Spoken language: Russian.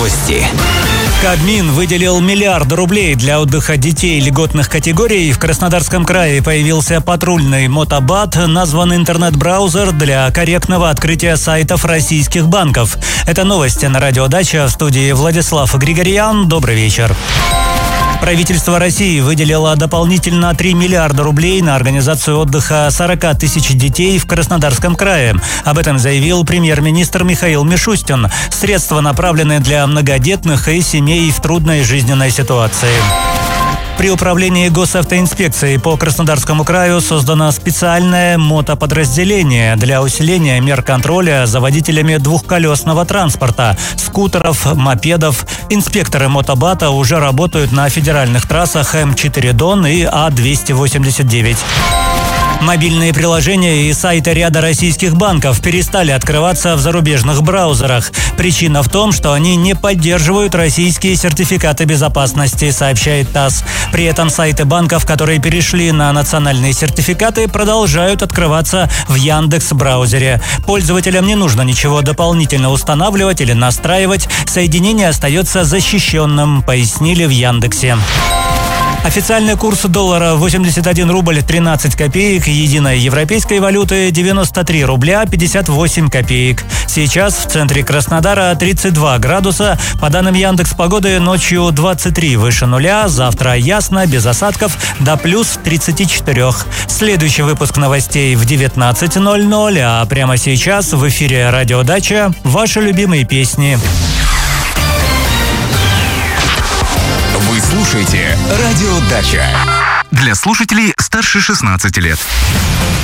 Новости. Кабмин выделил миллиарды рублей для отдыха детей льготных категорий. В Краснодарском крае появился патрульный мотобат, назван интернет-браузер для корректного открытия сайтов российских банков. Это новости на Радио Дача. В студии Владислав Григорьян. Добрый вечер. Правительство России выделило дополнительно 3 миллиарда рублей на организацию отдыха 40 тысяч детей в Краснодарском крае. Об этом заявил премьер-министр Михаил Мишустин. Средства направлены для многодетных и семей в трудной жизненной ситуации. При управлении госавтоинспекции по Краснодарскому краю создано специальное мотоподразделение для усиления мер контроля за водителями двухколесного транспорта, скутеров, мопедов. Инспекторы мотобата уже работают на федеральных трассах М4 Дон и А289. Мобильные приложения и сайты ряда российских банков перестали открываться в зарубежных браузерах. Причина в том, что они не поддерживают российские сертификаты безопасности, сообщает ТАСС. При этом сайты банков, которые перешли на национальные сертификаты, продолжают открываться в Яндекс.Браузере. Пользователям не нужно ничего дополнительно устанавливать или настраивать. Соединение остается защищенным, пояснили в Яндексе. Официальный курс доллара 81 рубль 13 копеек, единой европейской валюты 93 рубля 58 копеек. Сейчас в центре Краснодара 32 градуса. По данным Яндекс.Погоды, ночью 23 выше нуля, завтра ясно, без осадков, до плюс 34. Следующий выпуск новостей в 19:00, а прямо сейчас в эфире Радио Дача ваши любимые песни. Вы слушаете Радио Дача. Для слушателей старше 16 лет.